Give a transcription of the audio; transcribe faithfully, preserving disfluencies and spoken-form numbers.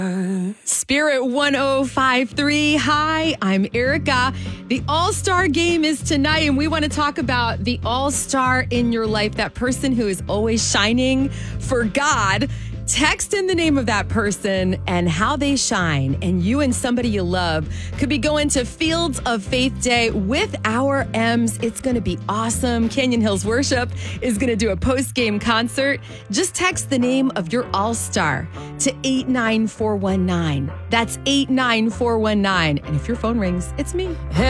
Spirit one oh five point three. Hi, I'm Erica. The All-Star game is tonight, and we want to talk about the All-Star in your life, that person who is always shining for God. Text in the name of that person and how they shine, and you and somebody you love could be going to Fields of Faith Day with our M's. It's going to be awesome. Canyon Hills Worship is going to do a post-game concert. Just text the name of your All-Star to eight nine four one nine. That's eight nine four one nine. And if your phone rings, it's me.